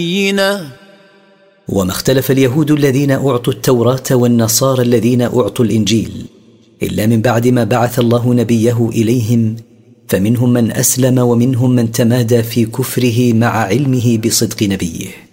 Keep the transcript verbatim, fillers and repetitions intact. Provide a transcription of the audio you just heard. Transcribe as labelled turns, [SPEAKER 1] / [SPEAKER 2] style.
[SPEAKER 1] وما اختلف اليهود الذين أعطوا التوراة والنصارى الذين أعطوا الإنجيل إلا من بعد ما بعث الله نبيه إليهم، فمنهم من أسلم ومنهم من تمادى في كفره مع علمه بصدق نبيه.